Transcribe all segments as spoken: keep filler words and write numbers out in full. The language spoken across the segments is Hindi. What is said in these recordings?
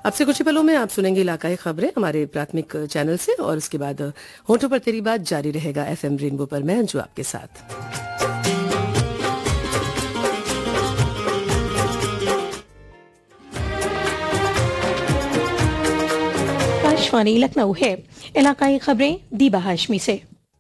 अब से कुछ ही पलों में आप सुनेंगे इलाकाई खबरें हमारे प्राथमिक चैनल से, और उसके बाद होठों पर तेरी बात जारी रहेगा एफएम रेनबो पर। मैं अंजू आपके साथ। आकाशवाणी लखनऊ है। इलाकाई खबरें दीबा हाशमी से।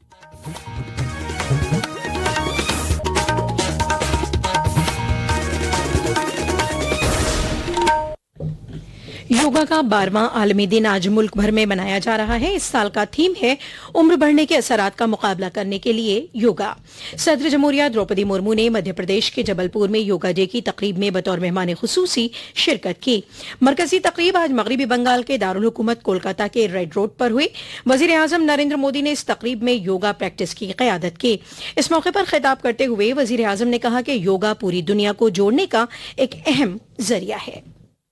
योगा का बारहवां आलमी दिन आज मुल्क भर में मनाया जा रहा है। इस साल का थीम है उम्र बढ़ने के असरात का मुकाबला करने के लिए योगा। सदर जमहूरिया द्रौपदी मुर्मू ने मध्य प्रदेश के जबलपुर में योगा डे की तकरीब में बतौर मेहमान खुसूसी शिरकत की। मरकजी तकरीब आज मगरबी बंगाल के दारुल हुकूमत कोलकाता के रेड रोड पर हुई। वजीर आजम नरेंद्र मोदी ने इस तकरीब में योगा प्रैक्टिस की क़यादत की। इस मौके पर खिताब करते हुए वजीर आजम ने कहा कि योगा पूरी दुनिया को जोड़ने का एक अहम जरिया है।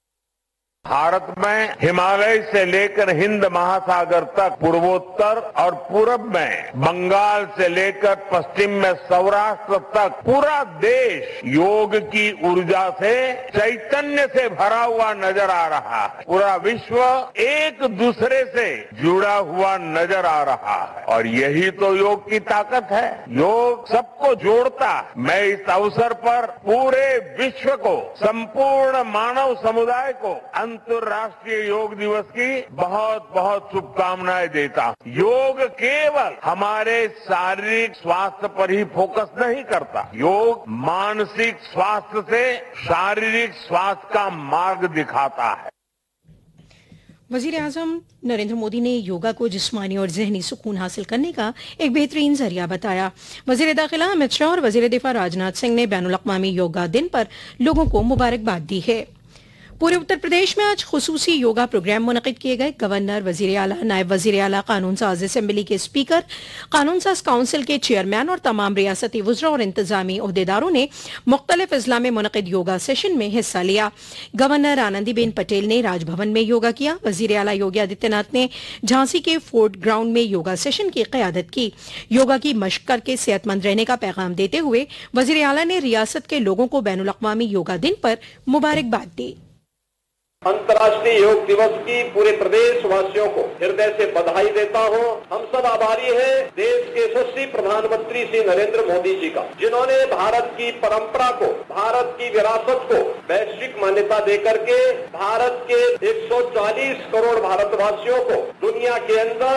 भारत में हिमालय से लेकर हिंद महासागर तक, पूर्वोत्तर और पूरब में बंगाल से लेकर पश्चिम में सौराष्ट्र तक पूरा देश योग की ऊर्जा से, चैतन्य से भरा हुआ नजर आ रहा है। पूरा विश्व एक दूसरे से जुड़ा हुआ नजर आ रहा है और यही तो योग की ताकत है। योग सबको जोड़ता है। मैं इस अवसर पर पूरे विश्व को, संपूर्ण मानव समुदाय को अंतर्राष्ट्रीय योग दिवस की बहुत बहुत शुभकामनाएं देता हूं। योग केवल हमारे शारीरिक स्वास्थ्य पर ही फोकस नहीं करता, योग मानसिक स्वास्थ्य से शारीरिक स्वास्थ्य का मार्ग दिखाता है। वजीर आजम नरेंद्र मोदी ने योगा को जिस्मानी और जहनी सुकून हासिल करने का एक बेहतरीन जरिया बताया। वजीर दाखिला अमित शाह और वजीर दिफा राजनाथ सिंह ने बैनुल अक़वामी योगा दिन पर लोगों को मुबारकबाद दी है। पूरे उत्तर प्रदेश में आज खुसूसी योगा प्रोग्राम मुनक़िद किए गए। गवर्नर, वजीर आला, नायब वजीर आला, कानून साज असेंबली के स्पीकर, कानून साज काउंसिल के चेयरमैन और तमाम रियासती वज़रा और इंतजामी ओहदेदारों ने मुख्तलिफ अजला में मुनक़िद योगा सेशन में हिस्सा लिया। गवर्नर आनंदीबेन पटेल ने राजभवन में योगा किया। वजीर आला योगी आदित्यनाथ ने झांसी के फोर्ट ग्राउंड में योगा सेशन की क़यादत की। योगा की मश्क करके सेहतमंद रहने का पैगाम देते हुए वजीर आला ने रियासत के लोगों को बैनुल अक़वामी योगा दिन पर मुबारकबाद दी। अंतर्राष्ट्रीय योग दिवस की पूरे प्रदेश वासियों को हृदय से बधाई देता हूं। हम सब आभारी हैं देश के यशस्वी प्रधानमंत्री श्री नरेंद्र मोदी जी का, जिन्होंने भारत की परंपरा को, भारत की विरासत को वैश्विक मान्यता देकर के भारत के एक सौ चालीस करोड़ भारतवासियों को दुनिया के अंदर